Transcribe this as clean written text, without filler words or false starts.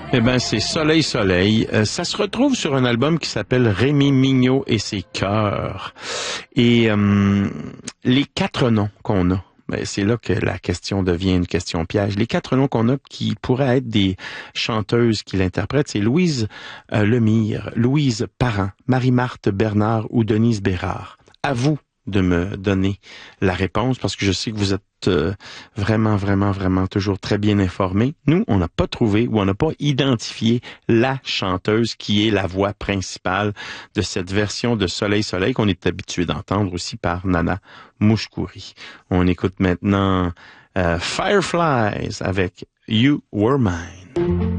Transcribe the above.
Eh ben, c'est Soleil Soleil. Ça se retrouve sur un album qui s'appelle Rémi Mignot et ses chœurs. Et les quatre noms qu'on a, ben, c'est là que la question devient une question piège. Les quatre noms qu'on a qui pourraient être des chanteuses qui l'interprètent, c'est Louise Lemire, Louise Parent, Marie-Marthe Bernard ou Denise Bérard. À vous de me donner la réponse parce que je sais que vous êtes vraiment toujours très bien informés. Nous, on n'a pas trouvé ou on n'a pas identifié la chanteuse qui est la voix principale de cette version de Soleil Soleil qu'on est habitué d'entendre aussi par Nana Mouskouri. On écoute maintenant Fireflies avec You Were Mine.